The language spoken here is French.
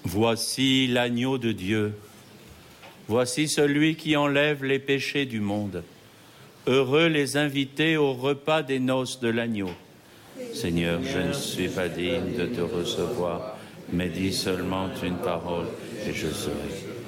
Voici l'agneau de Dieu. Voici celui qui enlève les péchés du monde. Heureux les invités au repas des noces de l'agneau. Seigneur, je ne suis pas digne de te recevoir, mais dis seulement une parole et je serai.